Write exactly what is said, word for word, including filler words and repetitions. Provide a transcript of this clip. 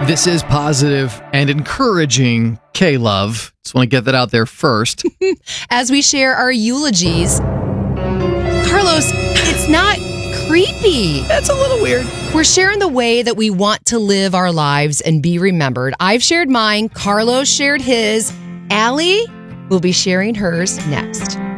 This is positive and encouraging K-Love. Just want to get that out there first. As we share our eulogies, Carlos, it's not creepy. That's a little weird. We're sharing the way that we want to live our lives and be remembered. I've shared mine. Carlos shared his. Allie will be sharing hers next.